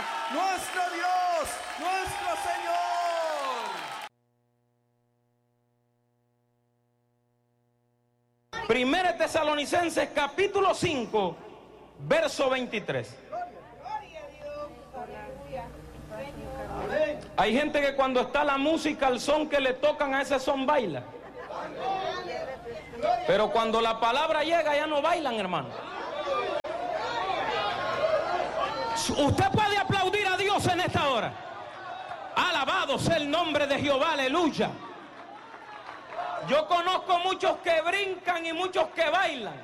nuestro Dios, nuestro Señor. Primera de Tesalonicenses capítulo 5, verso 23. Hay gente que cuando está la música, el son que le tocan a ese son baila. Pero cuando la palabra llega ya no bailan, hermano. Usted puede aplaudir a Dios en esta hora. Alabado sea el nombre de Jehová, aleluya. Yo conozco muchos que brincan y muchos que bailan.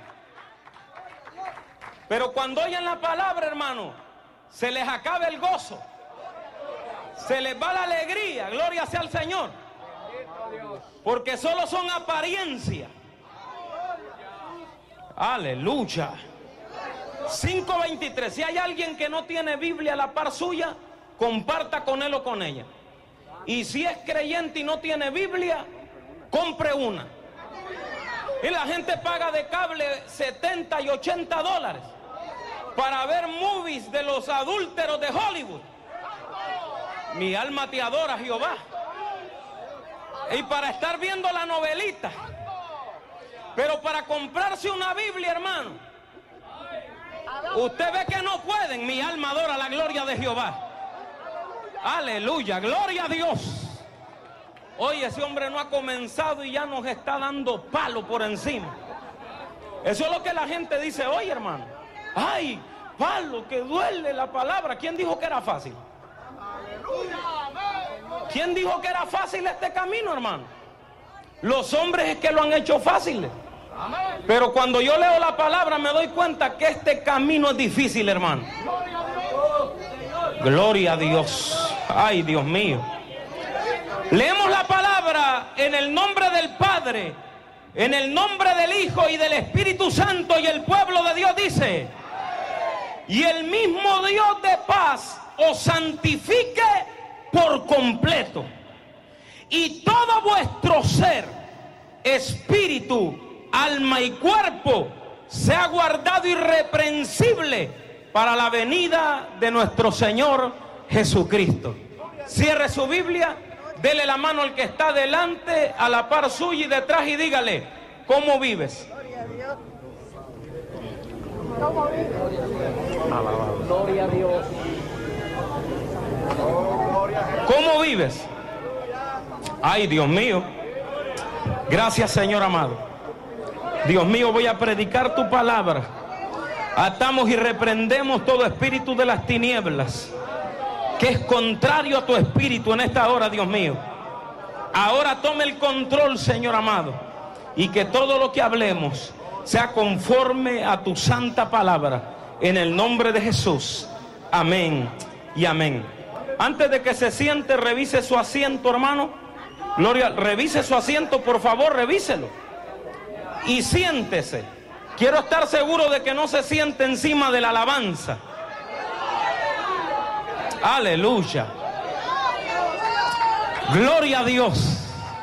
Pero cuando oyen la palabra, hermano, se les acaba el gozo. Se les va la alegría, gloria sea al Señor. Porque solo son apariencias. Aleluya. 5:23. Si hay alguien que no tiene Biblia a la par suya, comparta con él o con ella. Y si es creyente y no tiene Biblia, compre una. Y la gente paga de cable 70 y 80 dólares para ver movies de los adúlteros de Hollywood. Mi alma te adora, Jehová. Y para estar viendo la novelita. Pero para comprarse una Biblia, hermano, usted ve que no pueden. Mi alma adora la gloria de Jehová. Aleluya, gloria a Dios. Oye, ese hombre no ha comenzado y ya nos está dando palo por encima. Eso es lo que la gente dice hoy, hermano. Ay, palo, que duele la palabra. ¿Quién dijo que era fácil? ¿Quién dijo que era fácil este camino, hermano? Los hombres es que lo han hecho fácil. Pero cuando yo leo la palabra me doy cuenta que este camino es difícil, hermano. Gloria a Dios. Ay, Dios mío. Leemos la palabra en el nombre del Padre, en el nombre del Hijo y del Espíritu Santo, y el pueblo de Dios dice: y el mismo Dios de paz os santifique por completo, y todo vuestro ser, espíritu, alma y cuerpo sea guardado irreprensible para la venida de nuestro Señor Jesucristo. Cierre su Biblia, dele la mano al que está delante, a la par suya y detrás, y dígale: ¿cómo vives? Gloria a Dios. ¿Cómo vives? Ay, Dios mío. Gracias, Señor amado. Dios mío, voy a predicar tu palabra. Atamos y reprendemos todo espíritu de las tinieblas que es contrario a tu espíritu en esta hora, Dios mío. Ahora tome el control, Señor amado, y que todo lo que hablemos sea conforme a tu santa palabra, en el nombre de Jesús. Amén y amén. Antes de que se siente, revise su asiento, hermano. Gloria, revise su asiento, por favor, revíselo. Y siéntese. Quiero estar seguro de que no se siente encima de la alabanza. Aleluya. Gloria a Dios.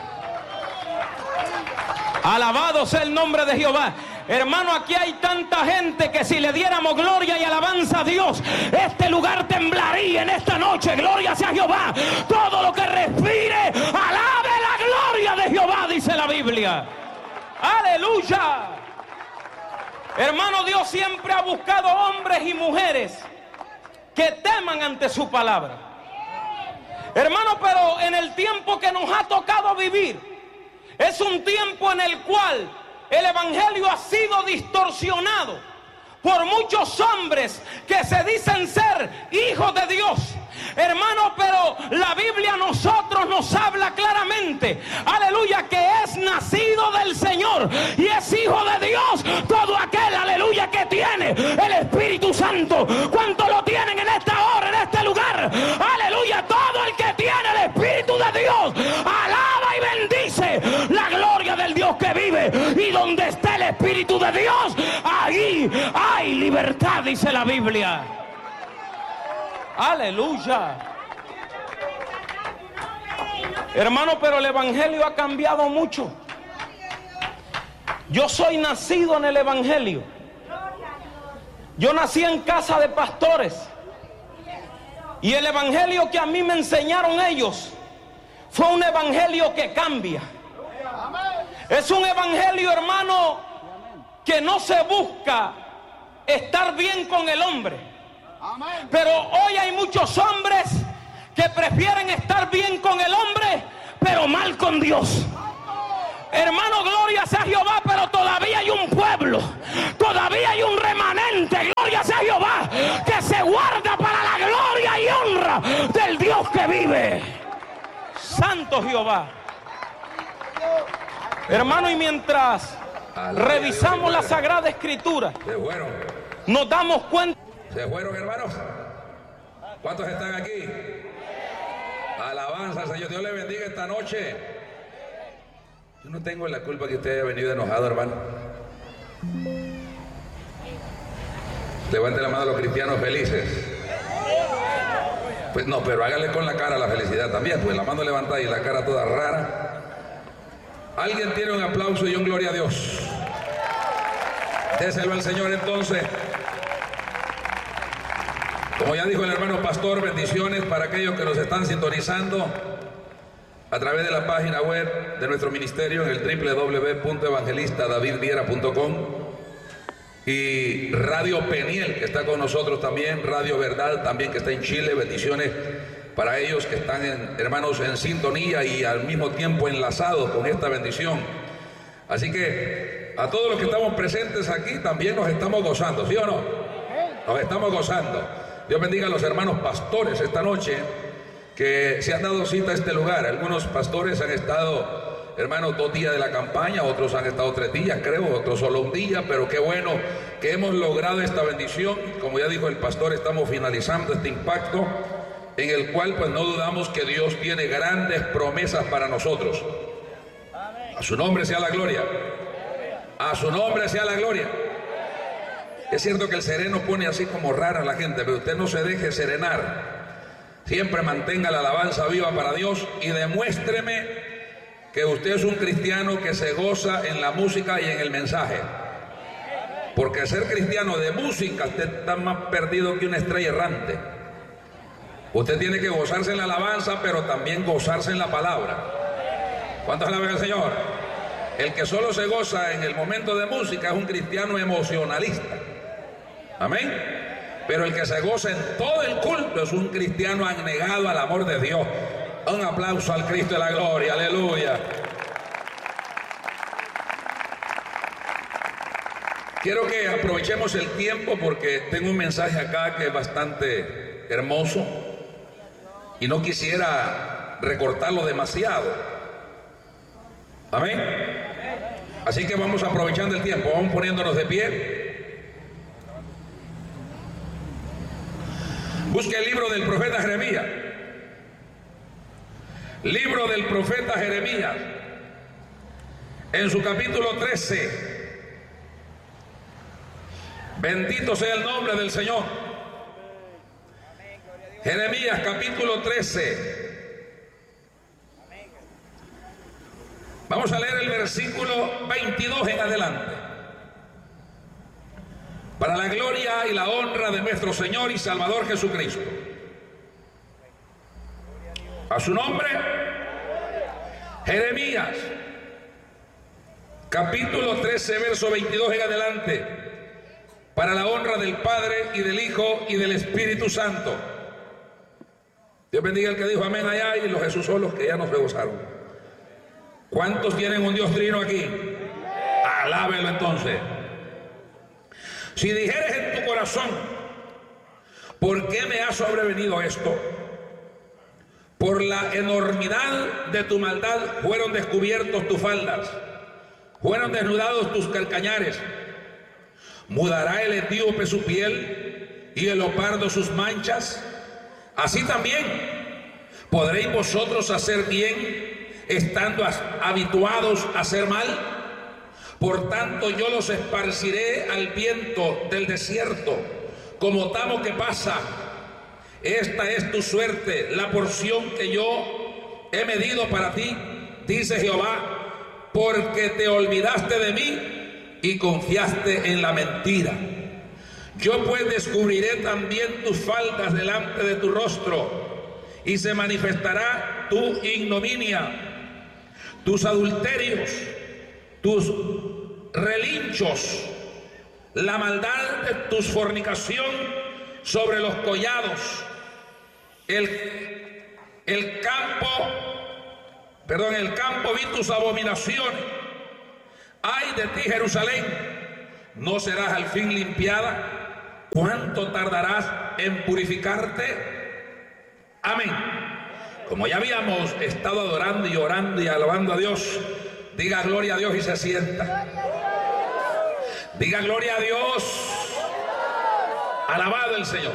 Alabado sea el nombre de Jehová. Hermano, aquí hay tanta gente que si le diéramos gloria y alabanza a Dios, este lugar temblaría en esta noche. Gloria sea Jehová. Todo lo que respire, alabe la gloria de Jehová, dice la Biblia. Aleluya. Hermano, Dios siempre ha buscado hombres y mujeres que teman ante su palabra. Hermano, pero en el tiempo que nos ha tocado vivir, es un tiempo en el cual el evangelio ha sido distorsionado por muchos hombres que se dicen ser hijos de Dios. Hermano, pero la Biblia a nosotros nos habla claramente, aleluya, que es nacido del Señor y es hijo de Dios todo aquel, aleluya, que tiene el Espíritu Santo. ¿Cuántos lo tienen en esta hora, en este lugar? Aleluya, todo el que tiene el Espíritu de Dios alaba y bendice la gloria del Dios que vive. Y donde está el Espíritu de Dios, ahí hay libertad, dice la Biblia. Aleluya. Hermano, pero el evangelio ha cambiado mucho. Yo soy nacido en el evangelio. Yo nací en casa de pastores. Y el evangelio que a mí me enseñaron ellos fue un evangelio que cambia. Es un evangelio, hermano, que no se busca estar bien con el hombre. Pero hoy hay muchos hombres que prefieren estar bien con el hombre, pero mal con Dios. Hermano, gloria sea Jehová, pero todavía hay un pueblo, todavía hay un remanente, gloria sea Jehová, que se guarda para la gloria y honra del Dios que vive. Santo Jehová. Hermano, y mientras revisamos la Sagrada Escritura, nos damos cuenta. ¿Se fueron, hermanos? ¿Cuántos están aquí? Alabanza al Señor. Dios le bendiga esta noche. Yo no tengo la culpa que usted haya venido enojado, hermano. Levante la mano a los cristianos felices. Pues no, pero hágale con la cara la felicidad también, pues la mano levantada y la cara toda rara. Alguien tiene un aplauso y un gloria a Dios. Déselo al Señor entonces. Como ya dijo el hermano pastor, bendiciones para aquellos que nos están sintonizando a través de la página web de nuestro ministerio en el www.evangelistadavidviera.com y Radio Peniel, que está con nosotros también, Radio Verdad también, que está en Chile. Bendiciones para ellos que están, hermanos, en sintonía y al mismo tiempo enlazados con esta bendición. Así que a todos los que estamos presentes aquí también nos estamos gozando, ¿sí o no? Nos estamos gozando. Dios bendiga a los hermanos pastores esta noche que se han dado cita a este lugar. Algunos pastores han estado, hermanos, 2 días de la campaña, otros han estado 3 días, creo, otros solo 1 día, pero qué bueno que hemos logrado esta bendición. Como ya dijo el pastor, estamos finalizando este impacto en el cual pues no dudamos que Dios tiene grandes promesas para nosotros. A su nombre sea la gloria. A su nombre sea la gloria. Es cierto que el sereno pone así como rara a la gente, pero usted no se deje serenar. Siempre mantenga la alabanza viva para Dios y demuéstreme que usted es un cristiano que se goza en la música y en el mensaje. Porque ser cristiano de música, usted está más perdido que una estrella errante. Usted tiene que gozarse en la alabanza, pero también gozarse en la palabra. ¿Cuántos alaban al Señor? El que solo se goza en el momento de música es un cristiano emocionalista. Amén. Pero el que se goza en todo el culto es un cristiano anegado al amor de Dios. Un aplauso al Cristo de la gloria, aleluya. Quiero que aprovechemos el tiempo porque tengo un mensaje acá que es bastante hermoso y no quisiera recortarlo demasiado. Amén. Así que vamos aprovechando el tiempo, vamos poniéndonos de pie. Busque el libro del profeta Jeremías. Libro del profeta Jeremías. En su capítulo 13. Bendito sea el nombre del Señor. Jeremías capítulo 13. Vamos a leer el versículo 22 en adelante. Para la gloria y la honra de nuestro Señor y Salvador Jesucristo. A su nombre, Jeremías, capítulo 13, verso 22 en adelante. Para la honra del Padre y del Hijo y del Espíritu Santo. Dios bendiga al que dijo amén allá y los Jesús solos que ya no se gozaron. ¿Cuántos tienen un Dios trino aquí? Alábelo entonces. Si dijeres en tu corazón, ¿por qué me ha sobrevenido esto? Por la enormidad de tu maldad fueron descubiertos tus faldas, fueron desnudados tus calcañares. ¿Mudará el etíope su piel y el leopardo sus manchas? Así también podréis vosotros hacer bien estando habituados a hacer mal. Por tanto yo los esparciré al viento del desierto, como tamo que pasa. Esta es tu suerte, la porción que yo he medido para ti, dice Jehová, porque te olvidaste de mí y confiaste en la mentira. Yo pues descubriré también tus faltas delante de tu rostro, y se manifestará tu ignominia, tus adulterios, tus relinchos, la maldad de tu fornicación sobre los collados, el campo vi tus abominaciones. Ay de ti, Jerusalén, ¿no serás al fin limpiada? ¿Cuánto tardarás en purificarte? Amén. Como ya habíamos estado adorando y orando y alabando a Dios, diga gloria a Dios y se sienta. Diga gloria a Dios. Alabado el Señor.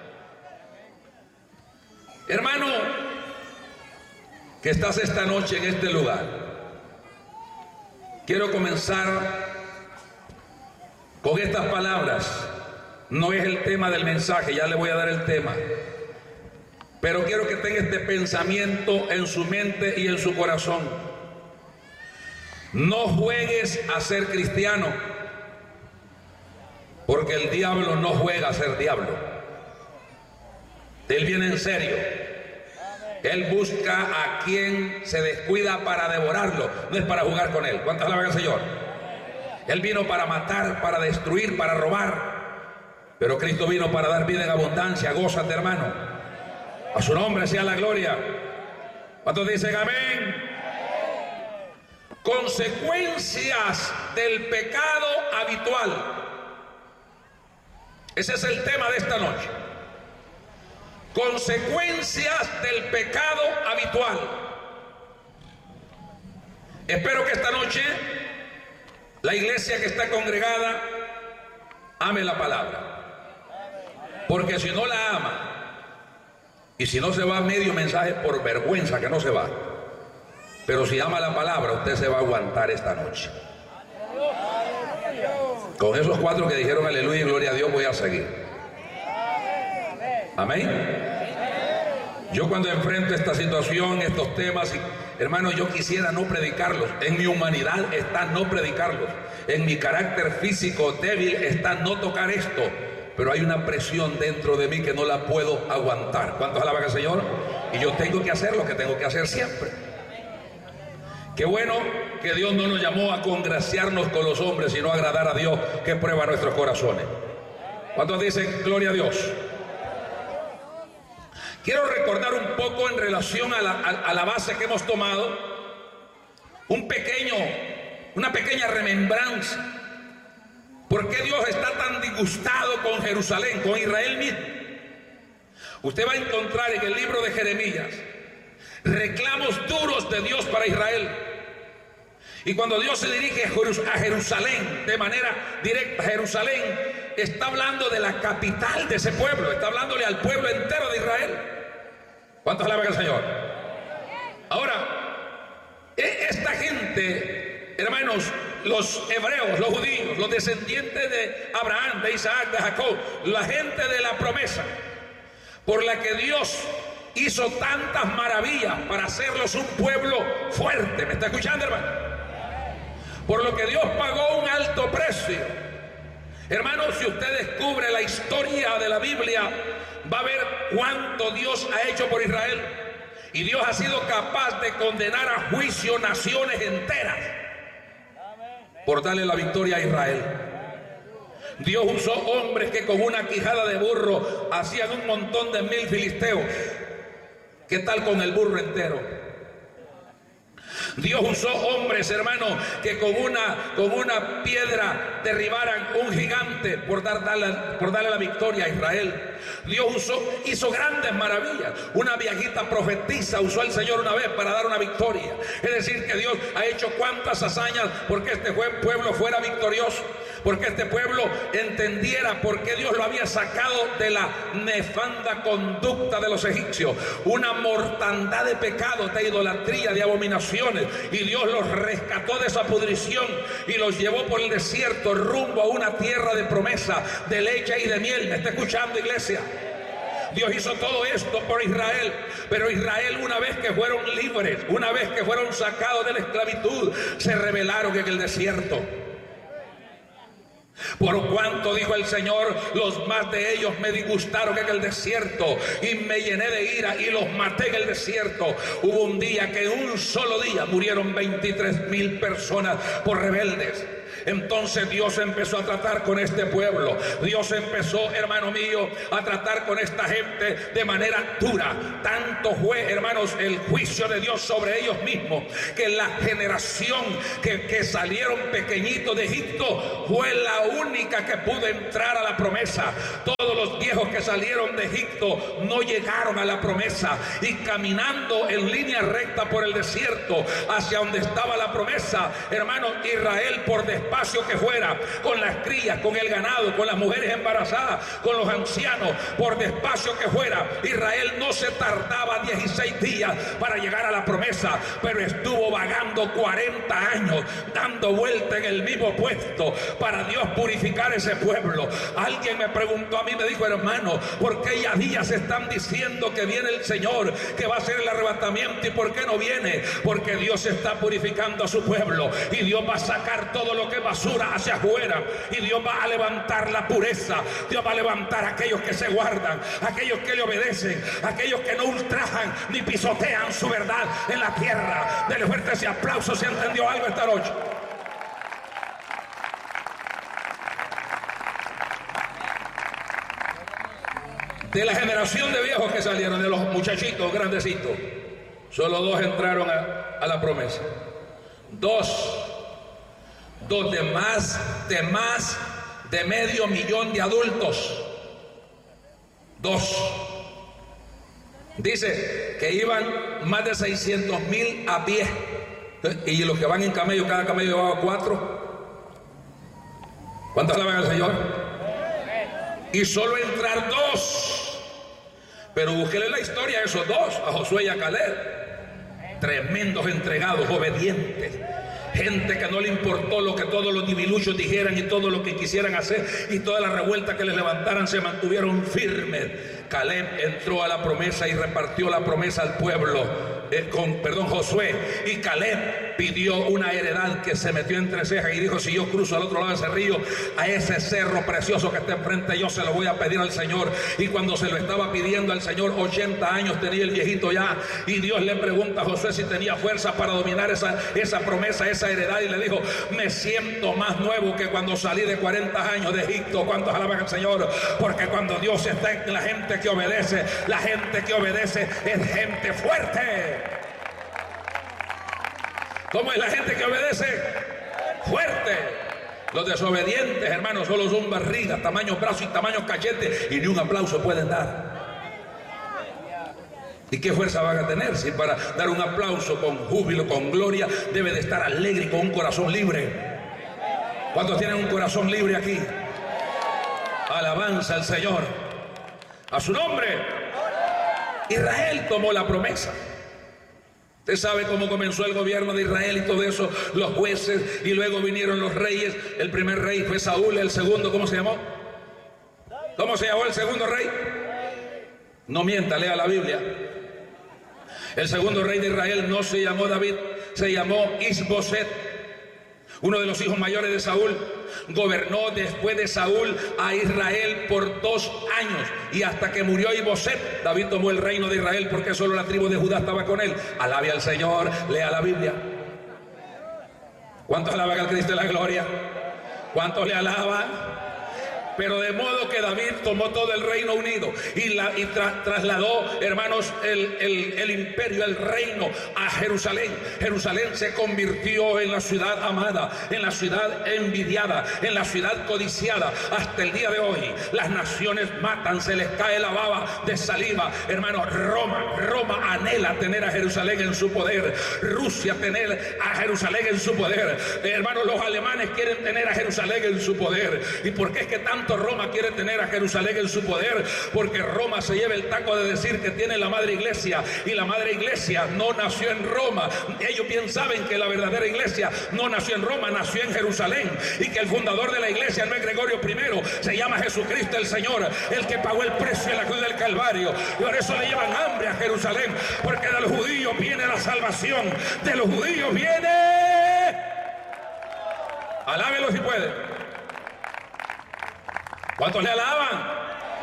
Hermano, que estás esta noche en este lugar, quiero comenzar con estas palabras. No es el tema del mensaje, ya le voy a dar el tema, pero quiero que tenga este pensamiento en su mente y en su corazón. No juegues a ser cristiano, porque el diablo no juega a ser diablo. Él viene en serio. Él busca a quien se descuida para devorarlo, no es para jugar con él. ¿Cuántas alaban al Señor? Él vino para matar, para destruir, para robar, pero Cristo vino para dar vida en abundancia. Gózate, hermano. A su nombre sea la gloria. ¿Cuántos dicen amén? Consecuencias del pecado habitual. Ese es el tema de esta noche. Consecuencias del pecado habitual. Espero que esta noche la iglesia que está congregada ame la palabra, porque si no la ama, y si no se va medio mensaje por vergüenza que no se va, pero si ama la palabra, usted se va a aguantar esta noche. Con esos 4 que dijeron aleluya y gloria a Dios voy a seguir. Amén. Yo cuando enfrento esta situación, estos temas, hermano, yo quisiera no predicarlos. En mi humanidad está no predicarlos. En mi carácter físico débil está no tocar esto. Pero hay una presión dentro de mí que no la puedo aguantar. ¿Cuántos alaban al Señor? Y yo tengo que hacer lo que tengo que hacer siempre. Qué bueno que Dios no nos llamó a congraciarnos con los hombres, sino a agradar a Dios que prueba nuestros corazones. ¿Cuántos dicen gloria a Dios? Quiero recordar un poco en relación a la base que hemos tomado, una pequeña remembranza. ¿Por qué Dios está tan disgustado con Jerusalén, con Israel mismo? Usted va a encontrar en el libro de Jeremías reclamos duros de Dios para Israel. Y cuando Dios se dirige a Jerusalén de manera directa, Jerusalén está hablando de la capital de ese pueblo, está hablándole al pueblo entero de Israel. ¿Cuántos alaban al Señor? Ahora, esta gente, hermanos, los hebreos, los judíos, los descendientes de Abraham, de Isaac, de Jacob, la gente de la promesa, por la que Dios hizo tantas maravillas para hacerlos un pueblo fuerte. ¿Me está escuchando, hermano? Por lo que Dios pagó un alto precio. Hermanos, si usted descubre la historia de la Biblia, va a ver cuánto Dios ha hecho por Israel. Y Dios ha sido capaz de condenar a juicio naciones enteras por darle la victoria a Israel. Dios usó hombres que con una quijada de burro hacían un montón de 1000 filisteos. ¿Qué tal con el burro entero? Dios usó hombres, hermanos, que con una piedra derribaran un gigante por darle la victoria a Israel. Dios hizo grandes maravillas. Una viejita profetisa usó al Señor una vez para dar una victoria. Es decir, que Dios ha hecho cuantas hazañas porque este pueblo fuera victorioso, porque este pueblo entendiera por qué Dios lo había sacado de la nefanda conducta de los egipcios, una mortandad de pecados, de idolatría, de abominaciones, y Dios los rescató de esa pudrición y los llevó por el desierto rumbo a una tierra de promesa, de leche y de miel. ¿Me está escuchando, iglesia? Dios hizo todo esto por Israel, pero Israel, una vez que fueron libres, una vez que fueron sacados de la esclavitud, se rebelaron en el desierto. Por cuanto, dijo el Señor, los más de ellos me disgustaron en el desierto y me llené de ira y los maté en el desierto. Hubo un día que en un solo día murieron 23,000 personas por rebeldes. Entonces Dios empezó a tratar con este pueblo. Dios empezó, hermano mío, a tratar con esta gente de manera dura. Tanto fue, hermanos, el juicio de Dios sobre ellos mismos, que la generación que salieron pequeñitos de Egipto fue la única que pudo entrar a la promesa. Todos los viejos que salieron de Egipto no llegaron a la promesa, y caminando en línea recta por el desierto hacia donde estaba la promesa, hermanos, Israel, por despacio que fuera, con las crías, con el ganado, con las mujeres embarazadas, con los ancianos, por despacio que fuera, Israel no se tardaba 16 días para llegar a la promesa, pero estuvo vagando 40 años, dando vuelta en el mismo puesto para Dios purificar ese pueblo. Alguien me preguntó a mí, me dijo: hermano, ¿por qué ya días están diciendo que viene el Señor, que va a hacer el arrebatamiento, y por qué no viene? Porque Dios está purificando a su pueblo, y Dios va a sacar todo lo que es basura hacia afuera, y Dios va a levantar la pureza. Dios va a levantar a aquellos que se guardan, aquellos que le obedecen, aquellos que no ultrajan ni pisotean su verdad en la tierra. Dele fuerte ese aplauso si entendió algo esta noche. De la generación de viejos que salieron, de los muchachitos grandecitos, solo 2 entraron a la promesa. Dos de más de medio millón de adultos. 2. Dice que iban más de 600,000 a pie, y los que van en camello, cada camello llevaba 4. ¿Cuántos alaban al Señor? Y solo entrar 2. Pero búsquele la historia de esos 2, a Josué y a Caleb. Tremendos entregados, obedientes. Gente que no le importó lo que todos los diviluchos dijeran y todo lo que quisieran hacer, y toda la revuelta que les levantaran, se mantuvieron firmes. Caleb entró a la promesa y repartió la promesa al pueblo. Josué y Caleb pidió una heredad que se metió entre cejas y dijo: si yo cruzo al otro lado de ese río, a ese cerro precioso que está enfrente, yo se lo voy a pedir al Señor. Y cuando se lo estaba pidiendo al Señor, 80 años tenía el viejito ya, y Dios le pregunta a Josué si tenía fuerza para dominar esa promesa, esa heredad, y le dijo: me siento más nuevo que cuando salí de 40 años de Egipto. ¿Cuántos alaban al Señor? Porque cuando Dios está en la gente que obedece, la gente que obedece es gente fuerte. ¿Cómo es la gente que obedece? Fuerte. Los desobedientes, hermanos, solo son barrigas, tamaños brazos y tamaños cachetes, y ni un aplauso pueden dar. ¿Y qué fuerza van a tener? Si para dar un aplauso con júbilo, con gloria, debe de estar alegre y con un corazón libre. ¿Cuántos tienen un corazón libre aquí? Alabanza al Señor, a su nombre. Israel tomó la promesa. Usted sabe cómo comenzó el gobierno de Israel y todo eso, los jueces, y luego vinieron los reyes. El primer rey fue Saúl, el segundo, ¿cómo se llamó? ¿Cómo se llamó el segundo rey? No mienta, lea la Biblia. El segundo rey de Israel no se llamó David, se llamó Isboset, uno de los hijos mayores de Saúl. Gobernó después de Saúl a Israel por 2 años, y hasta que murió Isboset, David tomó el reino de Israel, porque solo la tribu de Judá estaba con él. Alabe al Señor, lea la Biblia. ¿Cuántos alaban al Cristo de la gloria? ¿Cuántos le alaban? Pero de modo que David tomó todo el Reino Unido y trasladó, hermanos, el imperio, el reino a Jerusalén. Jerusalén se convirtió en la ciudad amada, en la ciudad envidiada, en la ciudad codiciada. Hasta el día de hoy las naciones matan, se les cae la baba de saliva. Hermanos, Roma anhela tener a Jerusalén en su poder. Rusia tener a Jerusalén en su poder. Hermanos, los alemanes quieren tener a Jerusalén en su poder. ¿Y por qué es que tanto Roma quiere tener a Jerusalén en su poder? Porque Roma se lleva el taco de decir que tiene la madre iglesia, y la madre iglesia no nació en Roma. Ellos bien saben que la verdadera iglesia no nació en Roma, nació en Jerusalén, y que el fundador de la iglesia no es Gregorio I, se llama Jesucristo el Señor, el que pagó el precio en la cruz del Calvario. Y por eso le llevan hambre a Jerusalén, porque de los judíos viene la salvación, de los judíos viene. Alábelo si puede. ¿Cuántos le alaban?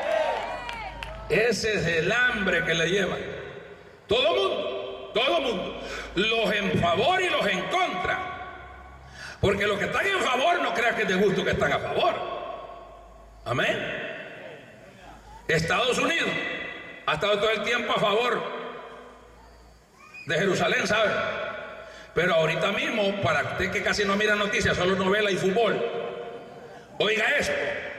Ese es el hambre que le llevan. Todo mundo. Los en favor y los en contra. Porque los que están en favor no crean que es de gusto que están a favor. Amén. Estados Unidos ha estado todo el tiempo a favor de Jerusalén, ¿sabe? Pero ahorita mismo, para usted que casi no mira noticias, solo novela y fútbol, oiga esto.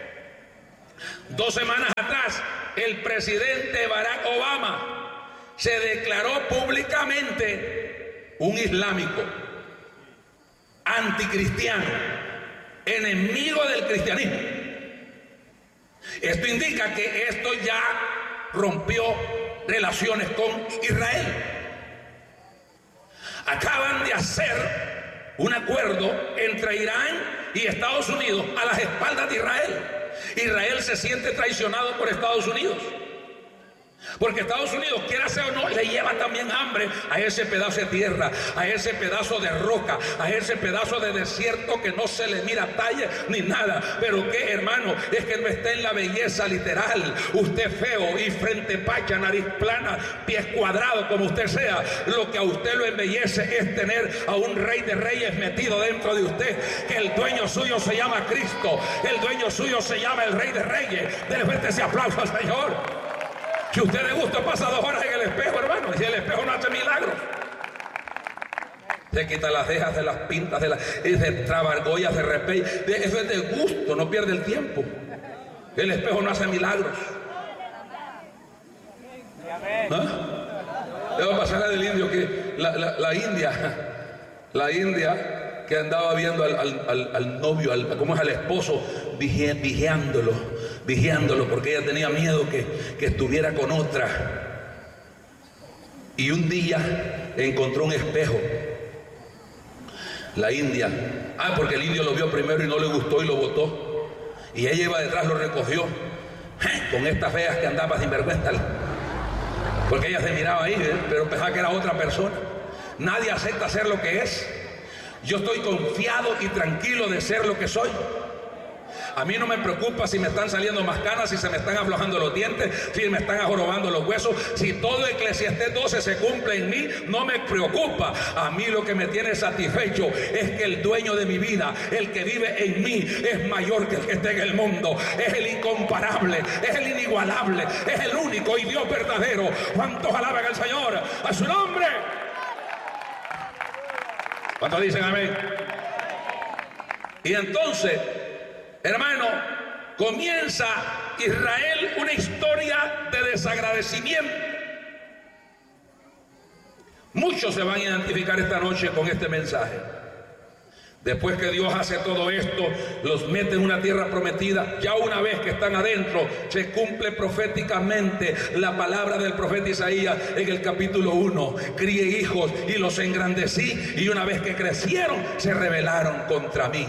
2 semanas atrás, el presidente Barack Obama se declaró públicamente un islámico, anticristiano, enemigo del cristianismo. Esto indica que esto ya rompió relaciones con Israel. Acaban de hacer un acuerdo entre Irán y Estados Unidos a las espaldas de Israel. Israel se siente traicionado por Estados Unidos, porque Estados Unidos, quiera sea o no, le lleva también hambre a ese pedazo de tierra, a ese pedazo de roca, a ese pedazo de desierto que no se le mira talla ni nada. Pero que, hermano, es que no está en la belleza literal. Usted feo y frente pacha, nariz plana, pies cuadrados, como usted sea, lo que a usted lo embellece es tener a un rey de reyes metido dentro de usted, que el dueño suyo se llama Cristo, el dueño suyo se llama el Rey de Reyes. Dele fuerte ese aplauso al Señor. Si usted le gusta, pasa 2 horas en el espejo, hermano, y el espejo no hace milagros. Se quita las cejas, de las pintas, de trabargollas, de repey. Eso es de gusto, no pierde el tiempo. El espejo no hace milagros. ¿Ah? Le va a pasar a del indio que la India que andaba viendo al novio, ¿cómo es? Al esposo, vigiándolo, porque ella tenía miedo que estuviera con otra. Y un día encontró un espejo, la India. Porque el indio lo vio primero y no le gustó y lo botó. Y ella iba detrás, lo recogió, con estas feas que andaba sin vergüenza. Porque ella se miraba ahí, pero pensaba que era otra persona. Nadie acepta ser lo que es. Yo estoy confiado y tranquilo de ser lo que soy. A mí no me preocupa si me están saliendo más canas, si se me están aflojando los dientes, si me están ajorobando los huesos. Si todo Eclesiastés 12 se cumple en mí, no me preocupa. A mí lo que me tiene satisfecho es que el dueño de mi vida, el que vive en mí, es mayor que el que esté en el mundo. Es el incomparable, es el inigualable, es el único y Dios verdadero. ¿Cuántos alaban al Señor? ¡A su nombre! ¿Cuántos dicen amén? Y entonces, hermano, comienza Israel una historia de desagradecimiento. Muchos se van a identificar esta noche con este mensaje. Después que Dios hace todo esto, los mete en una tierra prometida. Ya una vez que están adentro, se cumple proféticamente la palabra del profeta Isaías en el capítulo 1. Crié hijos y los engrandecí, y una vez que crecieron, se rebelaron contra mí.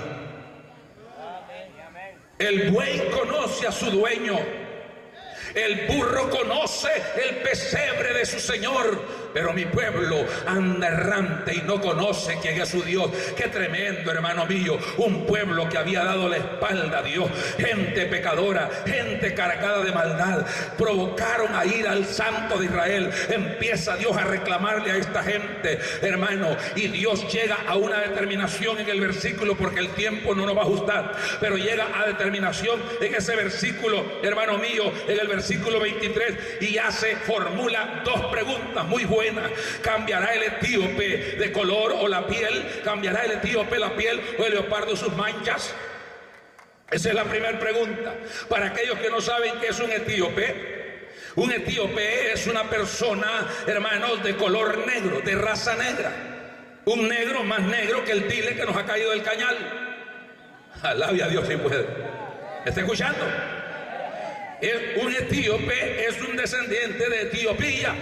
El buey conoce a su dueño, el burro conoce el pesebre de su señor, pero mi pueblo anda errante y no conoce quién es su Dios. Qué tremendo, hermano mío, un pueblo que había dado la espalda a Dios, gente pecadora, gente cargada de maldad, provocaron a ir al Santo de Israel. Empieza Dios a reclamarle a esta gente, hermano, y Dios llega a una determinación en el versículo, porque el tiempo no nos va a ajustar, pero llega a determinación en ese versículo, hermano mío, en el versículo 23, y formula 2 preguntas muy buenas. ¿Cambiará el etíope de color o la piel? ¿Cambiará el etíope la piel o el leopardo sus manchas? Esa es la primera pregunta. Para aquellos que no saben qué es un etíope es una persona, hermanos, de color negro, de raza negra. Un negro más negro que el tile que nos ha caído del cañal. Alabe a Dios si puede. ¿Me está escuchando? Un etíope es un descendiente de Etiopía,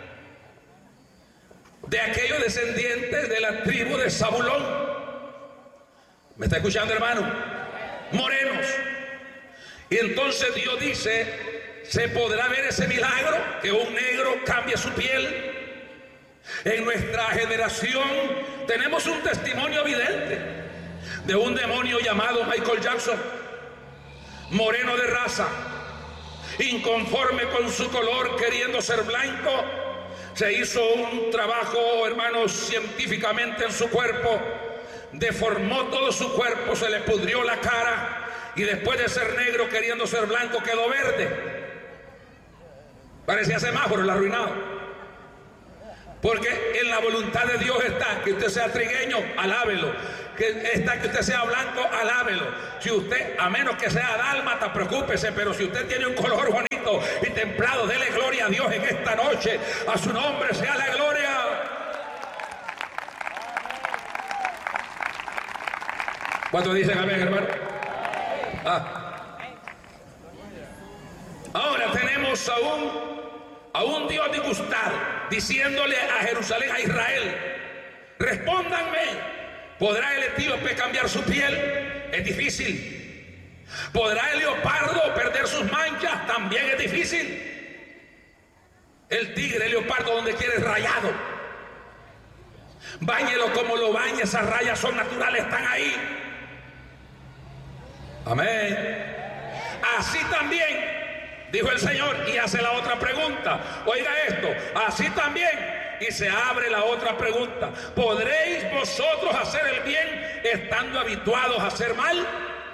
de aquellos descendientes de la tribu de Zabulón. ¿Me está escuchando, hermano? Morenos. Y entonces Dios dice, ¿se podrá ver ese milagro? Que un negro cambie su piel. En nuestra generación tenemos un testimonio evidente de un demonio llamado Michael Jackson. moreno de raza, inconforme con su color, queriendo ser blanco, se hizo un trabajo, hermanos, científicamente en su cuerpo, deformó todo su cuerpo, se le pudrió la cara, y después de ser negro queriendo ser blanco quedó verde. Parecía semáforo, el arruinado. Porque en la voluntad de Dios está que usted sea trigueño, alábelo. Que está que usted sea blanco, alábelo. Si usted, a menos que sea dálmata, preocúpese, pero si usted tiene un color bonito y templado, dele gloria a Dios en esta noche. A su nombre sea la gloria. ¿Cuántos dicen amén, hermano? Ahora tenemos a un Dios disgustado, diciéndole a Jerusalén, a Israel: respóndanme, ¿podrá el etíope cambiar su piel? Es difícil. ¿Podrá el leopardo perder sus manchas? También es difícil. El tigre, el leopardo, donde quiere es rayado. Báñelo como lo bañe, esas rayas son naturales, están ahí. Amén. Así también dijo el Señor, y hace la otra pregunta. Oiga esto, así también, y se abre la otra pregunta: ¿podréis vosotros hacer el bien estando habituados a hacer mal?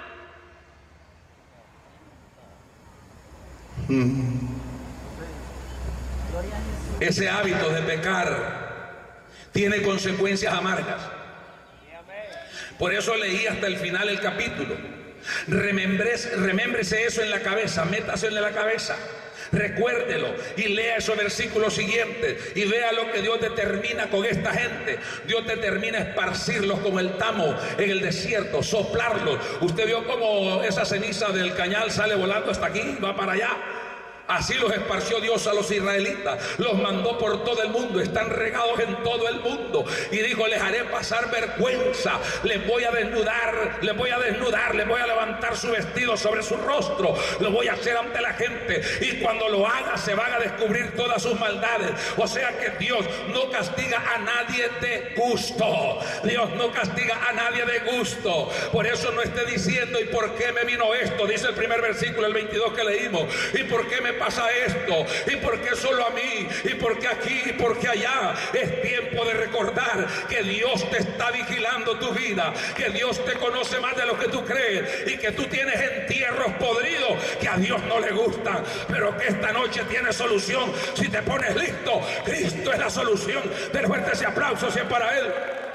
Ese hábito de pecar tiene consecuencias amargas. Por eso leí hasta el final el capítulo. Remémbrese eso en la cabeza, métaselo en la cabeza, recuérdelo y lea esos versículos siguientes y vea lo que Dios determina con esta gente. Dios determina esparcirlos como el tamo en el desierto, soplarlos. Usted vio cómo esa ceniza del cañal sale volando hasta aquí, va para allá. Así los esparció Dios a los israelitas, los mandó por todo el mundo, están regados en todo el mundo, y dijo: les haré pasar vergüenza, les voy a desnudar, les voy a levantar su vestido sobre su rostro, lo voy a hacer ante la gente, y cuando lo haga se van a descubrir todas sus maldades. O sea que Dios no castiga a nadie de gusto, Dios no castiga a nadie de gusto. Por eso no esté diciendo: ¿y por qué me vino esto? Dice el primer versículo, el 22 que leímos: ¿y por qué me pasa esto? ¿Y por qué solo a mí? ¿Y por qué aquí? ¿Y por qué allá? Es tiempo de recordar que Dios te está vigilando tu vida, que Dios te conoce más de lo que tú crees, y que tú tienes entierros podridos que a Dios no le gustan, pero que esta noche tiene solución si te pones listo. Cristo es la solución. Den fuerte ese aplauso si es para Él.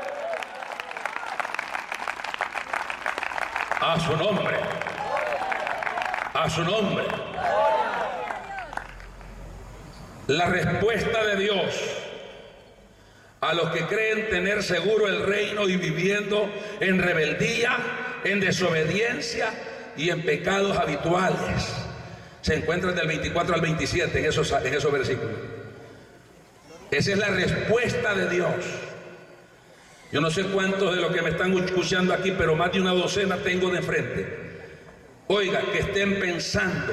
A su nombre. A su nombre. La respuesta de Dios a los que creen tener seguro el reino y viviendo en rebeldía, en desobediencia y en pecados habituales se encuentra del 24 al 27 en esos versículos. Esa es la respuesta de Dios. Yo no sé cuántos de los que me están escuchando aquí, pero más de una docena tengo de frente. Oiga, que estén pensando: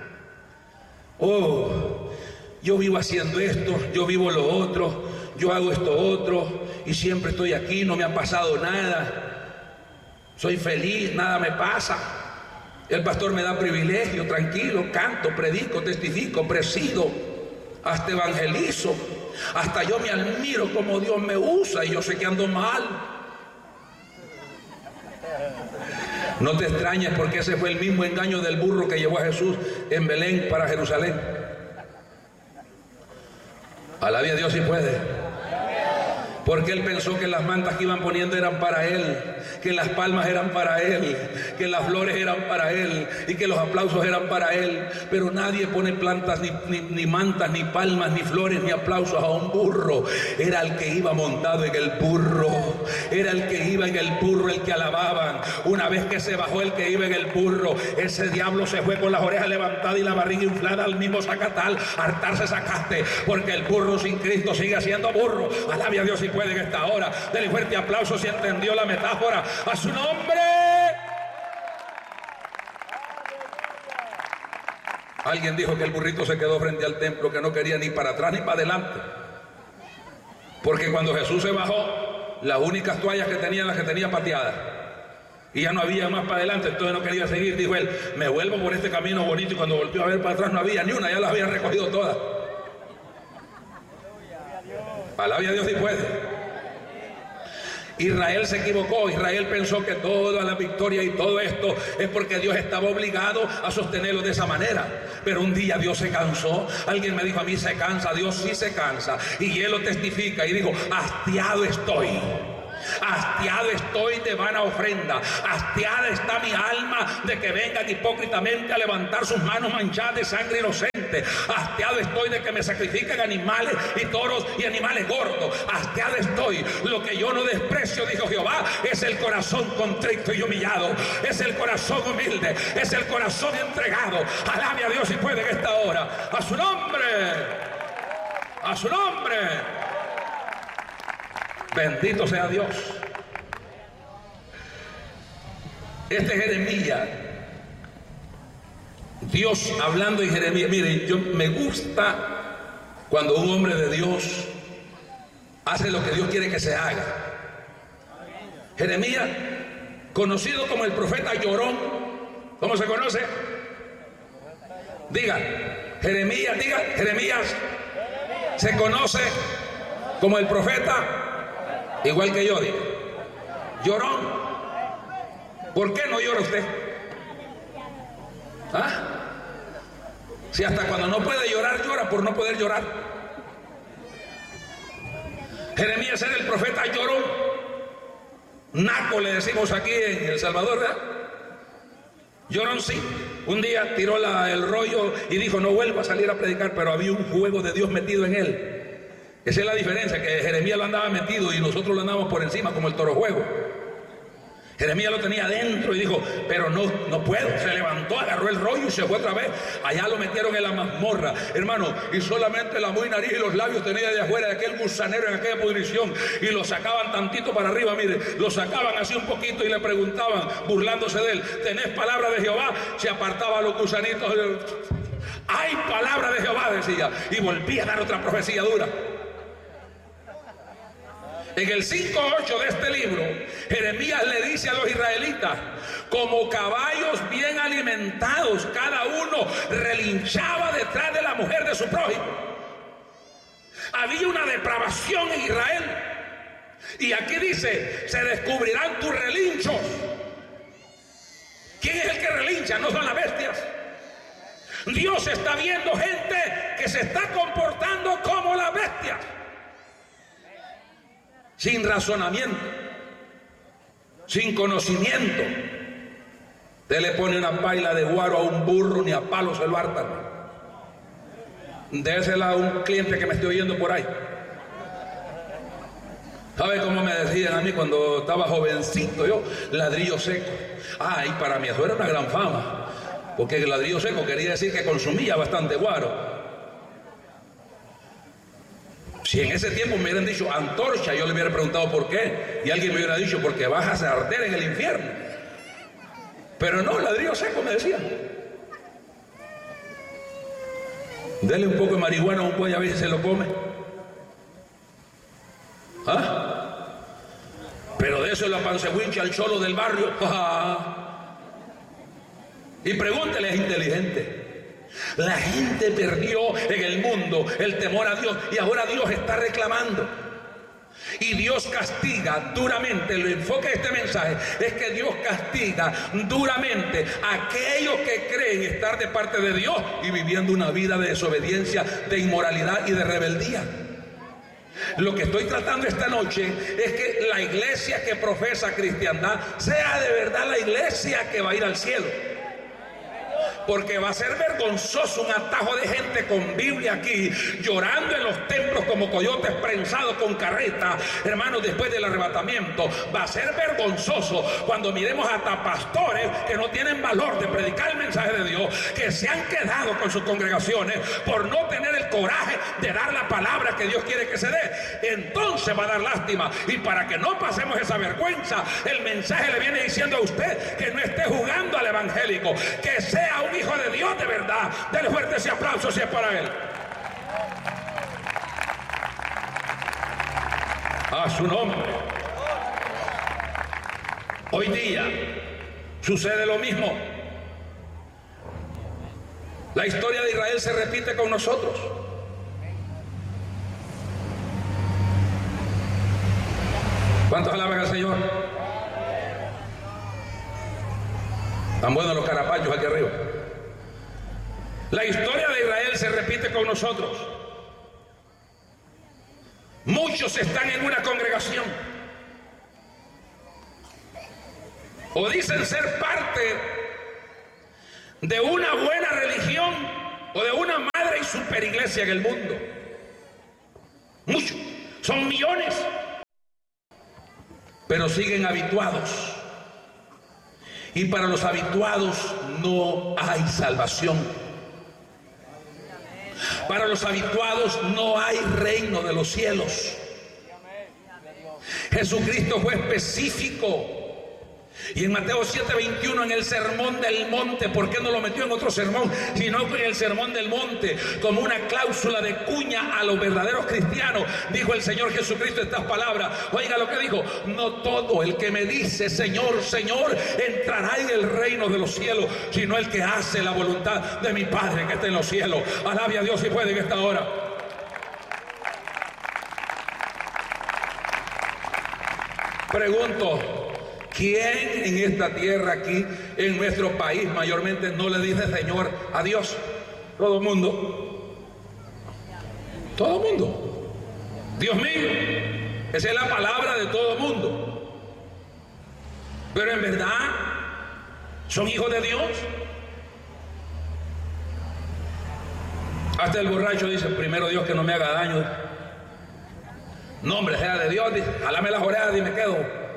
oh, yo vivo haciendo esto, yo vivo lo otro, yo hago esto otro, y siempre estoy aquí, no me ha pasado nada, soy feliz, nada me pasa, el pastor me da privilegio, tranquilo, canto, predico, testifico, presido, hasta evangelizo, hasta yo me admiro como Dios me usa, y yo sé que ando mal. No te extrañes, porque ese fue el mismo engaño del burro que llevó a Jesús en Belén para Jerusalén. Alabe a Dios si puede. Porque él pensó que las mantas que iban poniendo eran para él, que las palmas eran para él, que las flores eran para él y que los aplausos eran para él. Pero nadie pone plantas, ni mantas, ni palmas, ni flores, ni aplausos a un burro. Era el que iba montado en el burro, era el que iba en el burro el que alababan. Una vez que se bajó el que iba en el burro, ese diablo se fue con las orejas levantadas y la barriga inflada al mismo Zacatal. Hartarse sacaste, porque el burro sin Cristo sigue siendo burro. Alabe a Dios si puede en esta hora. Denle fuerte aplauso si entendió la metáfora. A su nombre. Alguien dijo que el burrito se quedó frente al templo, que no quería ni para atrás ni para adelante, porque cuando Jesús se bajó, las únicas toallas que tenía, las que tenía pateadas. y ya no había más para adelante, entonces no quería seguir. Dijo él, me vuelvo por este camino bonito, y cuando volvió a ver para atrás no había ni una, ya las había recogido todas. Alabe a Dios si puede. Israel se equivocó. Israel pensó que toda la victoria y todo esto es porque Dios estaba obligado a sostenerlo de esa manera. Pero un día Dios se cansó. Alguien me dijo a mí, se cansa. Dios sí se cansa, y Él lo testifica y dijo, hastiado estoy. Hastiado estoy de vana ofrenda. Hastiada está mi alma de que vengan hipócritamente a levantar sus manos manchadas de sangre inocente. Hastiado estoy de que me sacrifiquen animales y toros y animales gordos. Hastiado estoy. Lo que yo no desprecio, dijo Jehová, es el corazón contrito y humillado. Es el corazón humilde. Es el corazón entregado. Alabe a Dios si puede en esta hora. A su nombre. A su nombre. Bendito sea Dios. Este Jeremías, Dios hablando en Jeremías. Miren, yo me gusta cuando un hombre de Dios hace lo que Dios quiere que se haga. Jeremías, conocido como el profeta llorón. ¿Cómo se conoce? Diga, Jeremías, diga, Jeremías se conoce como el profeta, igual que yo, digo, llorón. ¿Por qué no llora usted? ¿Ah? Si hasta cuando no puede llorar, llora por no poder llorar. Jeremías era el profeta llorón. Naco le decimos aquí en El Salvador, ¿verdad? Llorón sí. Un día tiró el rollo y dijo, no vuelvo a salir a predicar, pero había un fuego de Dios metido en él. Esa es la diferencia, que Jeremías lo andaba metido y nosotros lo andábamos por encima como el toro juego. Jeremías lo tenía adentro y dijo, pero no puedo. Se levantó, agarró el rollo y se fue otra vez. Allá lo metieron en la mazmorra, hermano, y solamente la muy nariz y los labios tenía de afuera de aquel gusanero en aquella pudrición, y lo sacaban tantito para arriba. Mire, lo sacaban así un poquito y le preguntaban, burlándose de él, ¿tenés palabra de Jehová? Se apartaba a los gusanitos. Hay palabra de Jehová, decía, y volvía a dar otra profecía dura. En el 5:8 de este libro, Jeremías le dice a los israelitas, como caballos bien alimentados, cada uno relinchaba detrás de la mujer de su prójimo. Había una depravación en Israel. Y aquí dice, se descubrirán tus relinchos. ¿Quién es el que relincha? No son las bestias. Dios está viendo gente que se está comportando como las bestias. Sin razonamiento, sin conocimiento. Usted le pone una paila de guaro a un burro, ni a palo se lo hartan. Désela a un cliente que me estoy oyendo por ahí. ¿Sabe cómo me decían a mí cuando estaba jovencito yo? Ladrillo seco. Y para mí eso era una gran fama, porque el ladrillo seco quería decir que consumía bastante guaro. Si en ese tiempo me hubieran dicho antorcha, yo le hubiera preguntado por qué, y alguien me hubiera dicho, porque vas a arder en el infierno. Pero no, ladrillo seco me decían. Dele un poco de marihuana a un buey a ver si se lo come. Pero de eso la pancehuincha al cholo del barrio. Y pregúntele, es inteligente. La gente perdió en el mundo el temor a Dios, y ahora Dios está reclamando. Y Dios castiga duramente. El enfoque de este mensaje es que Dios castiga duramente a aquellos que creen estar de parte de Dios y viviendo una vida de desobediencia, de inmoralidad y de rebeldía. Lo que estoy tratando esta noche es que la iglesia que profesa cristiandad sea de verdad la iglesia que va a ir al cielo. Porque va a ser vergonzoso un atajo de gente con Biblia aquí, llorando en los templos como coyotes prensados con carreta, hermanos, después del arrebatamiento. Va a ser vergonzoso cuando miremos hasta pastores que no tienen valor de predicar el mensaje de Dios, que se han quedado con sus congregaciones por no tener el coraje de dar la palabra que Dios quiere que se dé. Entonces va a dar lástima. Y para que no pasemos esa vergüenza, el mensaje le viene diciendo a usted que no esté jugando al evangélico, que sea un hijo de Dios de verdad. Dele fuerte ese aplauso si es para él. A su nombre. Hoy día sucede lo mismo. La historia de Israel se repite con nosotros. ¿Cuántos alaban al Señor? Tan buenos los carapachos aquí arriba. La historia de Israel se repite con nosotros. Muchos están en una congregación o dicen ser parte de una buena religión o de una madre y superiglesia en el mundo. Muchos, son millones, pero siguen habituados. Y para los habituados no hay salvación. Para los habituados no hay reino de los cielos. Jesucristo fue específico. Y en Mateo 7:21, en el sermón del monte, ¿por qué no lo metió en otro sermón? Sino en el sermón del monte, como una cláusula de cuña a los verdaderos cristianos, dijo el Señor Jesucristo estas palabras. Oiga lo que dijo: no todo el que me dice Señor, Señor, entrará en el reino de los cielos, sino el que hace la voluntad de mi Padre que está en los cielos. Alabe a Dios si puede en esta hora. Pregunto, ¿quién en esta tierra aquí, en nuestro país mayormente, no le dice Señor a Dios? Todo el mundo. Todo el mundo. Dios mío. Esa es la palabra de todo el mundo. Pero en verdad, ¿son hijos de Dios? Hasta el borracho dice: primero Dios que no me haga daño. No, hombre, sea de Dios, jálame las orejas y me quedo.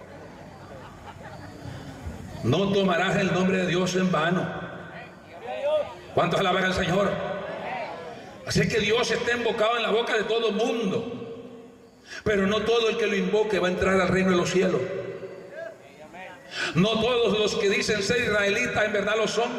No tomarás el nombre de Dios en vano. ¿Cuántos alaban al Señor? Así que Dios está invocado en la boca de todo el mundo, pero no todo el que lo invoque va a entrar al reino de los cielos. No todos los que dicen ser israelitas en verdad lo son.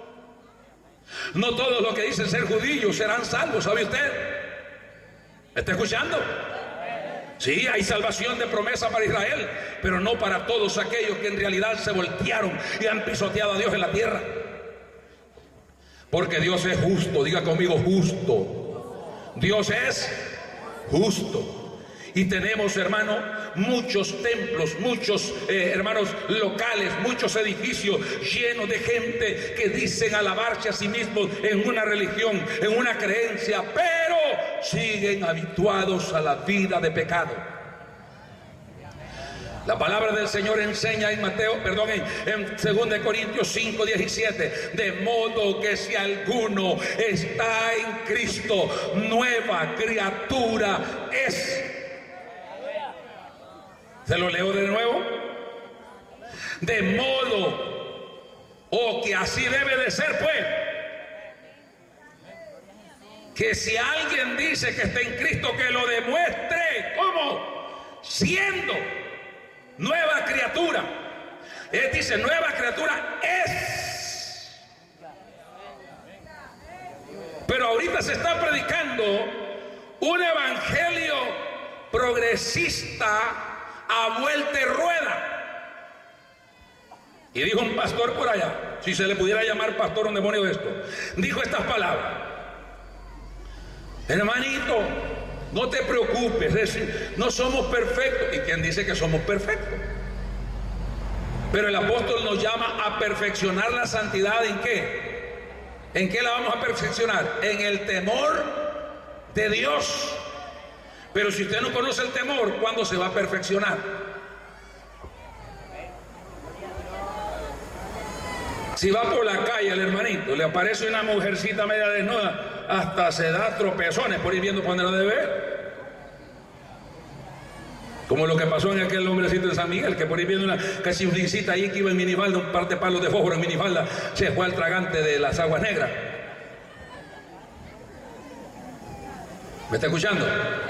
No todos los que dicen ser judíos serán salvos. ¿Sabe usted? ¿Me está escuchando? Sí, hay salvación de promesa para Israel, pero no para todos aquellos que en realidad se voltearon y han pisoteado a Dios en la tierra. Porque Dios es justo. Diga conmigo: justo. Dios es justo. Y tenemos, hermano, muchos templos, muchos hermanos locales, muchos edificios llenos de gente que dicen alabarse a sí mismos en una religión, en una creencia, pero siguen habituados a la vida de pecado. La palabra del Señor enseña en en 2 Corintios 5:17, de modo que si alguno está en Cristo, nueva criatura es. Se lo leo de nuevo. De modo, o que así debe de ser, pues, que si alguien dice que está en Cristo, que lo demuestre. ¿Cómo? Siendo nueva criatura. Él dice: nueva criatura es. Pero ahorita se está predicando un evangelio progresista a vuelta de rueda. Y dijo un pastor por allá, si se le pudiera llamar pastor un demonio de esto, dijo estas palabras: hermanito, no te preocupes, es decir, no somos perfectos. ¿Y quién dice que somos perfectos? Pero el apóstol nos llama a perfeccionar la santidad. ¿En qué? ¿En qué la vamos a perfeccionar? En el temor de Dios. Pero si usted no conoce el temor, ¿cuándo se va a perfeccionar? Si va por la calle el hermanito, le aparece una mujercita media desnuda, hasta se da tropezones por ir viendo cuando la debe ver. Como lo que pasó en aquel hombrecito de San Miguel, que por ir viendo una casi un lincita ahí que iba en minifalda, un par de palos de fósforo en minifalda, se fue al tragante de las aguas negras. ¿Me está escuchando?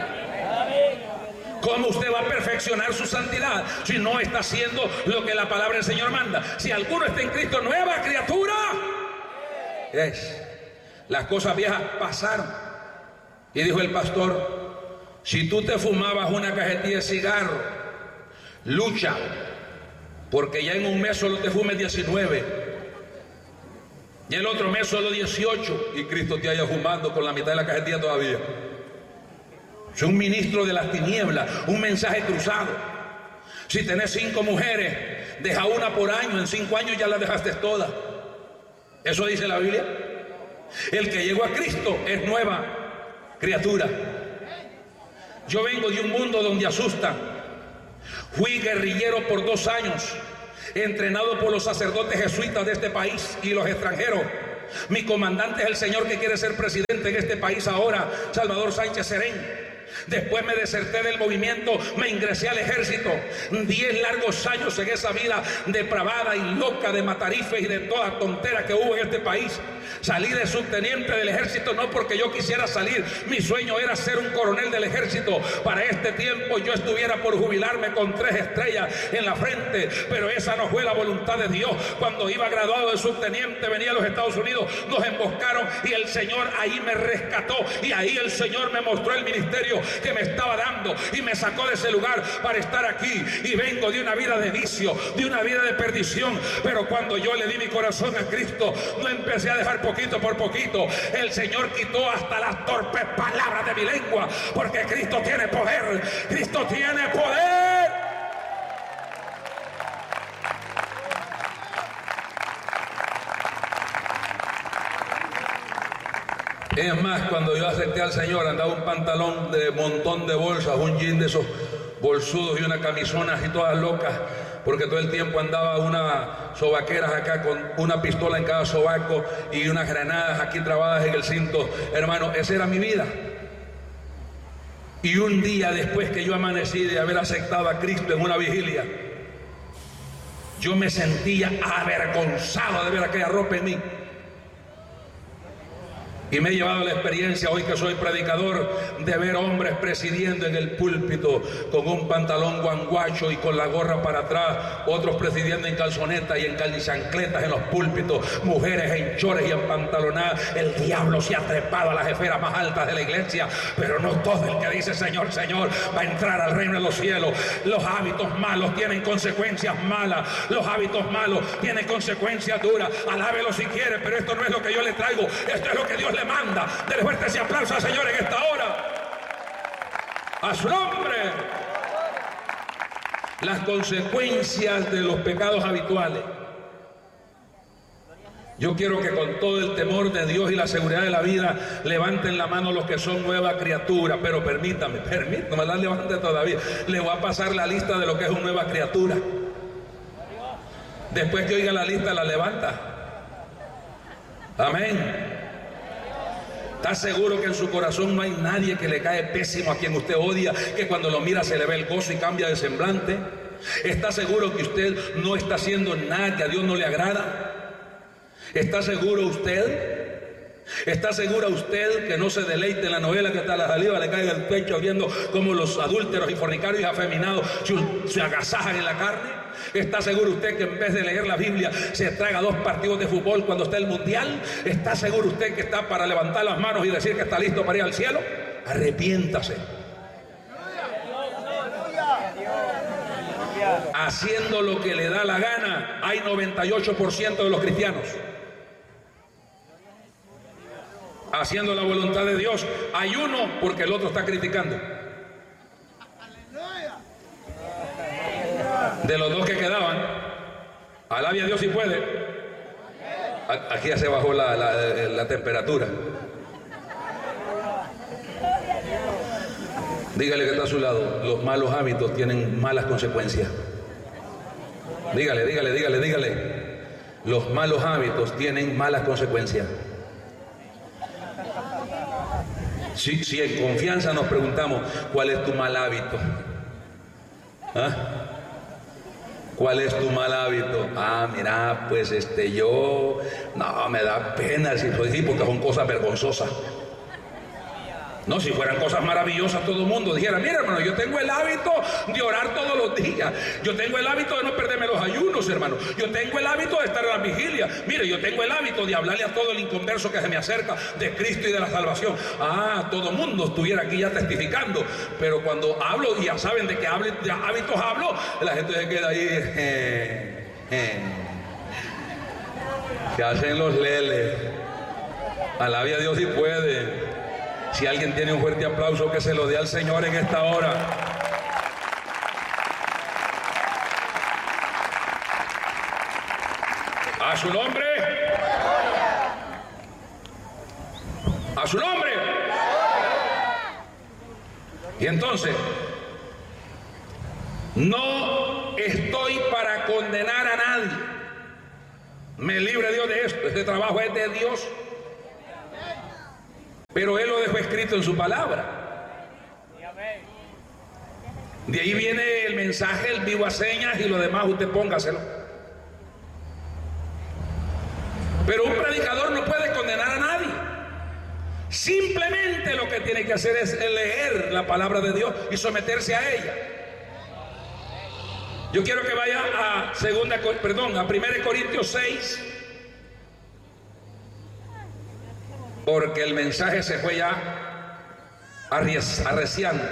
¿Cómo usted va a perfeccionar su santidad si no está haciendo lo que la palabra del Señor manda? Si alguno está en Cristo, nueva criatura es. Las cosas viejas pasaron. Y dijo el pastor: si tú te fumabas una cajetilla de cigarro, lucha, porque ya en un mes solo te fumes 19, y el otro mes solo 18, y Cristo te haya fumando con la mitad de la cajetilla todavía. Soy un ministro de las tinieblas, un mensaje cruzado. Si tenés 5 mujeres, deja una por año, en 5 años ya las dejaste todas. Eso dice la Biblia. El que llegó a Cristo es nueva criatura. Yo vengo de un mundo donde asustan. Fui guerrillero por 2 años, entrenado por los sacerdotes jesuitas de este país y los extranjeros. Mi comandante es el señor que quiere ser presidente en este país ahora, Salvador Sánchez Serén. Después me deserté del movimiento, me ingresé al ejército. 10 largos años en esa vida depravada y loca de matarifes y de toda tontera que hubo en este país. Salí de subteniente del ejército no porque yo quisiera salir, mi sueño era ser un coronel del ejército. Para este tiempo yo estuviera por jubilarme con 3 estrellas en la frente, pero esa no fue la voluntad de Dios. Cuando iba graduado de subteniente, venía a los Estados Unidos, nos emboscaron y el Señor ahí me rescató, y ahí el Señor me mostró el ministerio que me estaba dando y me sacó de ese lugar para estar aquí. Y vengo de una vida de vicio, de una vida de perdición, pero cuando yo le di mi corazón a Cristo, no empecé a dejar poquito por poquito. El Señor quitó hasta las torpes palabras de mi lengua, porque Cristo tiene poder. Cristo tiene poder. Es más, cuando yo acepté al Señor, andaba un pantalón de montón de bolsas, un jean de esos bolsudos y una camisona así todas locas, porque todo el tiempo andaba unas sobaqueras acá con una pistola en cada sobaco y unas granadas aquí trabadas en el cinto. Hermano, esa era mi vida. Y un día después que yo amanecí de haber aceptado a Cristo en una vigilia, yo me sentía avergonzado de ver aquella ropa en mí. Y me he llevado la experiencia, hoy que soy predicador, de ver hombres presidiendo en el púlpito con un pantalón guanguacho y con la gorra para atrás, otros presidiendo en calzoneta y en chancletas en los púlpitos, mujeres en chores y en pantalonadas. El diablo se ha trepado a las esferas más altas de la iglesia, pero no todo el que dice Señor, Señor va a entrar al reino de los cielos. Los hábitos malos tienen consecuencias malas, los hábitos malos tienen consecuencias duras. Alábelo si quiere, pero esto no es lo que yo le traigo, esto es lo que Dios le manda. Dele fuerte ese aplauso al Señor en esta hora. A su nombre. Las consecuencias de los pecados habituales. Yo quiero que con todo el temor de Dios y la seguridad de la vida levanten la mano los que son nueva criatura. Pero permítame, no me la levante todavía. Le voy a pasar la lista de lo que es una nueva criatura. Después que oiga la lista, la levanta. Amén. ¿Está seguro que en su corazón no hay nadie que le cae pésimo a quien usted odia, que cuando lo mira se le ve el gozo y cambia de semblante? ¿Está seguro que usted no está haciendo nada que a Dios no le agrada? ¿Está seguro usted? ¿Está segura usted que no se deleite en la novela que hasta la saliva le cae del pecho viendo cómo los adúlteros y fornicarios y afeminados se agasajan en la carne? ¿Está seguro usted que en vez de leer la Biblia se traga 2 partidos de fútbol cuando está el mundial? ¿Está seguro usted que está para levantar las manos y decir que está listo para ir al cielo? Arrepiéntase. Haciendo lo que le da la gana hay 98% de los cristianos. Haciendo la voluntad de Dios hay uno porque el otro está criticando. De los 2 que quedaban, alabe a Dios si puede. Aquí ya se bajó la temperatura. Dígale que está a su lado, los malos hábitos tienen malas consecuencias. Dígale. Los malos hábitos tienen malas consecuencias. Si en confianza nos preguntamos, ¿cuál es tu mal hábito? ¿Ah? ¿Cuál es tu mal hábito? Mira, pues no, me da pena si porque son cosas vergonzosas. No, si fueran cosas maravillosas, todo el mundo dijera: mira, hermano, yo tengo el hábito de orar todos los días. Yo tengo el hábito de no perderme los ayunos, hermano. Yo tengo el hábito de estar en la vigilia. Mire, yo tengo el hábito de hablarle a todo el inconverso que se me acerca de Cristo y de la salvación. Ah, todo el mundo estuviera aquí ya testificando. Pero cuando hablo, y ya saben de qué hábitos hablo, la gente se queda ahí. Que hacen los leles. Alabe a Dios si puede. Si alguien tiene un fuerte aplauso, que se lo dé al Señor en esta hora. A su nombre. A su nombre. Y entonces, no estoy para condenar a nadie. Me libre Dios de esto. Este trabajo es de Dios. Pero Él lo dejó escrito en su palabra. De ahí viene el mensaje, el vivo a señas, y lo demás usted póngaselo. Pero un predicador no puede condenar a nadie. Simplemente lo que tiene que hacer es leer la palabra de Dios y someterse a ella. Yo quiero que vaya a 1 Corintios 6. Porque el mensaje se fue ya arreciando.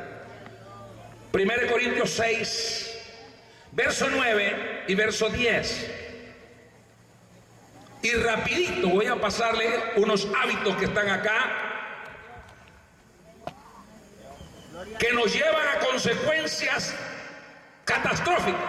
1 Corintios 6, verso 9 y verso 10. Y rapidito voy a pasarle unos hábitos que están acá, que nos llevan a consecuencias catastróficas.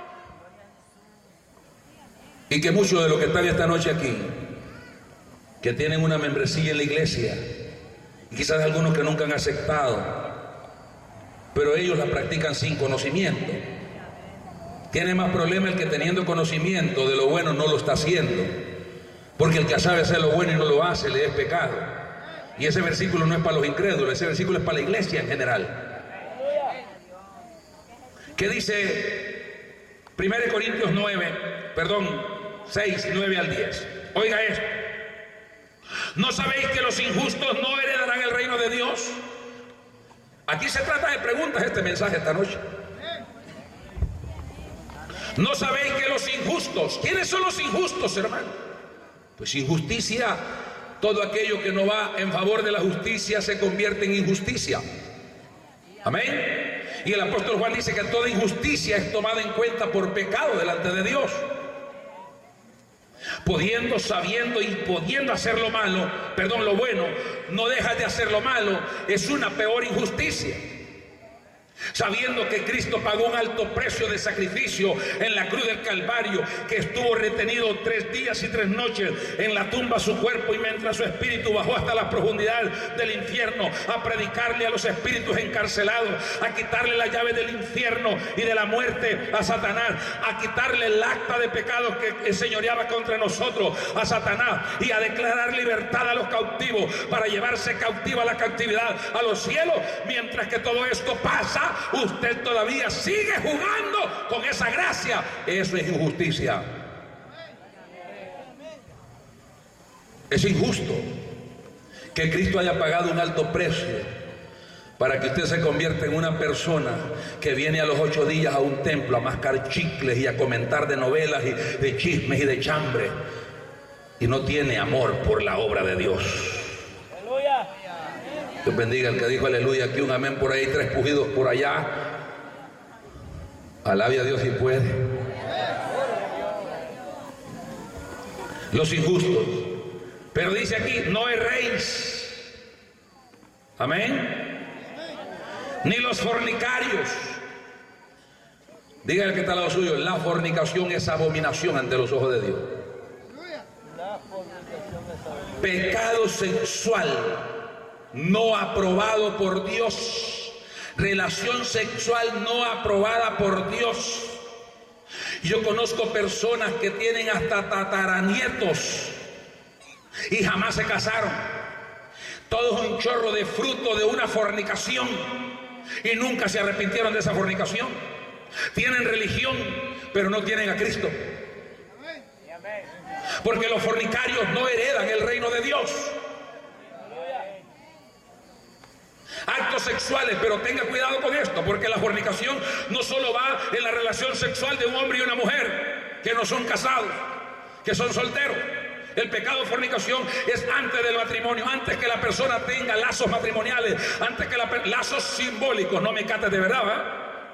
Y que muchos de los que están esta noche aquí, que tienen una membresía en la iglesia, y quizás algunos que nunca han aceptado, pero ellos la practican sin conocimiento. Tiene más problema el que teniendo conocimiento de lo bueno no lo está haciendo, porque el que sabe hacer lo bueno y no lo hace le es pecado. Y ese versículo no es para los incrédulos, ese versículo es para la iglesia en general. ¿Qué dice 1 Corintios 6, 9 al 10? Oiga esto. ¿No sabéis que los injustos no heredarán el reino de Dios? Aquí se trata de preguntas este mensaje esta noche. ¿No sabéis que los injustos? ¿Quiénes son los injustos, hermano? Pues injusticia, todo aquello que no va en favor de la justicia se convierte en injusticia. Amén. Y el apóstol Juan dice que toda injusticia es tomada en cuenta por pecado delante de Dios. Pudiendo, sabiendo y pudiendo hacer lo malo, lo bueno, no dejas de hacer lo malo, es una peor injusticia. Sabiendo que Cristo pagó un alto precio de sacrificio en la cruz del Calvario, que estuvo retenido 3 días y 3 noches en la tumba su cuerpo, y mientras su espíritu bajó hasta la profundidad del infierno a predicarle a los espíritus encarcelados, a quitarle la llave del infierno y de la muerte a Satanás, a quitarle el acta de pecado que señoreaba contra nosotros a Satanás, y a declarar libertad a los cautivos para llevarse cautiva la cautividad a los cielos. Mientras que todo esto pasa, usted todavía sigue jugando con esa gracia. Eso es injusticia. Es injusto que Cristo haya pagado un alto precio para que usted se convierta en una persona que viene a los 8 días a un templo a mascar chicles y a comentar de novelas y de chismes y de chambre, y no tiene amor por la obra de Dios. Dios bendiga el que dijo aleluya aquí, un amén por ahí, 3 pujidos por allá. Alabe a Dios si puede. Los injustos. Pero dice aquí, no erréis. Amén. Ni los fornicarios. Dígale que está al lado suyo, la fornicación es abominación ante los ojos de Dios. Pecado sexual no aprobado por Dios, relación sexual no aprobada por Dios. Yo conozco personas que tienen hasta tataranietos y jamás se casaron. Todo es un chorro de fruto de una fornicación y nunca se arrepintieron de esa fornicación. Tienen religión, pero no tienen a Cristo. Porque los fornicarios no heredan el reino de Dios. actos sexuales, pero tenga cuidado con esto, porque la fornicación no solo va en la relación sexual de un hombre y una mujer que no son casados, que son solteros. El pecado de fornicación es antes del matrimonio, antes que la persona tenga lazos matrimoniales, antes que lazos simbólicos. No me cates de verdad, ¿verdad?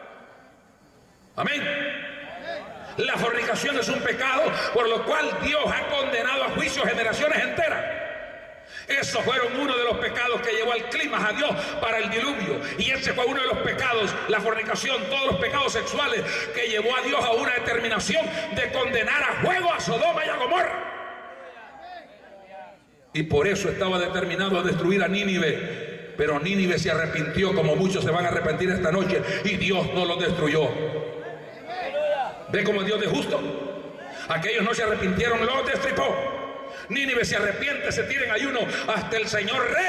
Amén. La fornicación es un pecado por lo cual Dios ha condenado a juicio generaciones enteras. Esos fueron uno de los pecados que llevó al clima a Dios para el diluvio. Y ese fue uno de los pecados, la fornicación, todos los pecados sexuales, que llevó a Dios a una determinación de condenar a fuego a Sodoma y a Gomorra. Y por eso estaba determinado a destruir a Nínive. Pero Nínive se arrepintió, como muchos se van a arrepentir esta noche, y Dios no los destruyó. ¿Ve cómo Dios es justo? Aquellos no se arrepintieron, los destripó. Nínive se arrepiente, se tira en ayuno hasta el Señor rey.